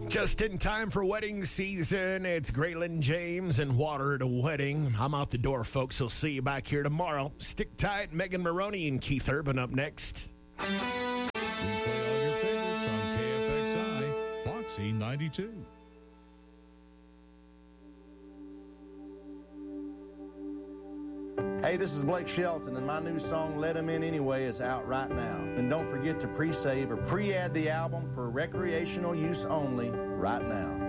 Just in time for wedding season, it's Graylin James and Water at a Wedding. I'm out the door, folks. I'll see you back here tomorrow. Stick tight. Megan Maroney and Keith Urban up next. We play all your favorites on KFXI, Foxy 92. Hey, this is Blake Shelton, and my new song, Let 'Em In Anyway, is out right now. And don't forget to pre-save or pre-add the album for recreational use only right now.